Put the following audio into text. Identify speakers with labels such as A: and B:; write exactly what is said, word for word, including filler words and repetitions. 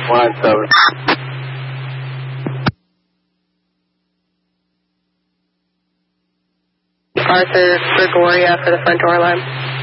A: Line seven.
B: Arthur Gregoria for the front door alarm.